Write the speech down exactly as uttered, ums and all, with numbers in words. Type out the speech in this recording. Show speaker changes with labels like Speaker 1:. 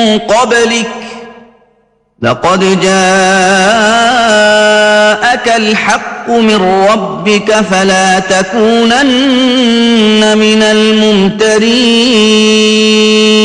Speaker 1: قبلك لقد جاءك الحق من ربك فلا تكونن من الممترين